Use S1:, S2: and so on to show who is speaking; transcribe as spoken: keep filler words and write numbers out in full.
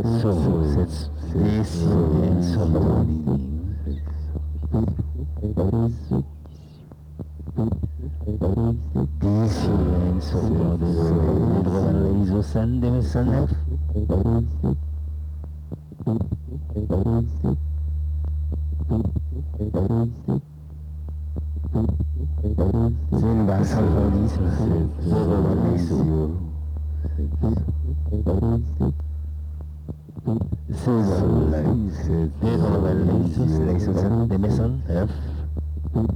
S1: So, setz dich in Saloni. Dici in Saloni. Vedrò l'Iso Sande Messanef. Zimba Saloni. Vedrò l'Iso. Vedrò l'Iso. L'Iso Sande Messanef.